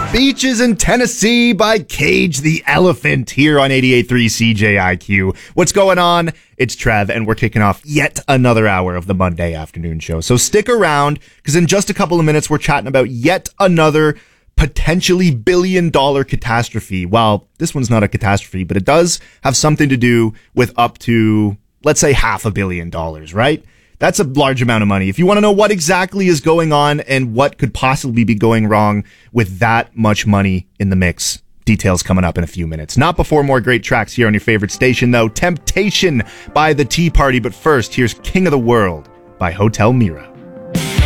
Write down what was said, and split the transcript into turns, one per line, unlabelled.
Beaches in Tennessee by Cage the Elephant here on 88.3 CJIQ. What's going on? It's Trev, and we're kicking off yet another hour of the Monday afternoon show. So stick around, because in just a couple of minutes, we're chatting about yet another potentially billion-dollar catastrophe. Well, this one's not a catastrophe, but it does have something to do with up to, let's say, $500 million, right? That's a large amount of money. If you want to know what exactly is going on and what could possibly be going wrong with that much money in the mix, details coming up in a few minutes. Not before more great tracks here on your favorite station, though. Temptation by The Tea Party. But first, here's King of the World by Hotel Mira.